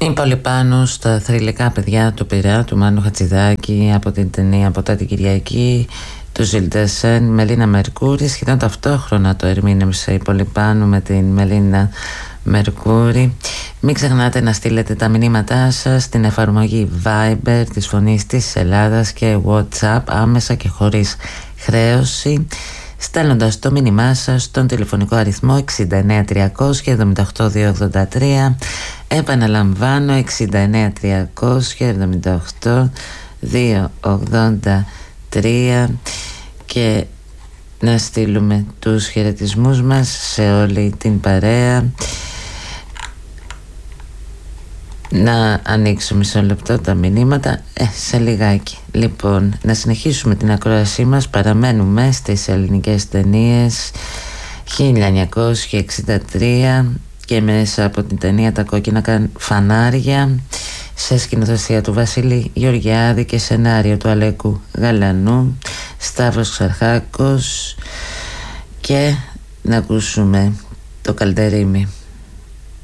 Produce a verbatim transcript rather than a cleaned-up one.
Είναι πολύ πάνω στα θρυλικά παιδιά του Πειραιά του Μάνου Χατζηδάκη από την ταινία «Ποτά την Κυριακή» του Ζιλντεσέν, Μελίνα Μερκούρη. Σχεδόν ταυτόχρονα το ερμήνευσε η Πολυπάνου με την Μελίνα Μερκούρη. Μην ξεχνάτε να στείλετε τα μηνύματά σας στην εφαρμογή Viber της Φωνής της Ελλάδας και WhatsApp άμεσα και χωρίς χρέωση, στέλνοντας το μήνυμά σας στον τηλεφωνικό αριθμό εξήντα εννέα τριακόσια εβδομήντα οκτώ διακόσια ογδόντα τρία. Επαναλαμβάνω, εξήντα εννέα τριακόσια εβδομήντα οκτώ διακόσια ογδόντα τρία, και να στείλουμε τους χαιρετισμούς μας σε όλη την παρέα. Να ανοίξω μισό λεπτό τα μηνύματα ε, σε λιγάκι. Λοιπόν, να συνεχίσουμε την ακρόασή μας. Παραμένουμε στις ελληνικές ταινίες χίλια εννιακόσια εξήντα τρία και μέσα από την ταινία «Τα κόκκινα φανάρια», σε σκηνοθεσία του Βασίλη Γεωργιάδη και σενάριο του Αλέκου Γαλανού, Σταύρος Ξαρχάκος, και να ακούσουμε το Καλντερίμι.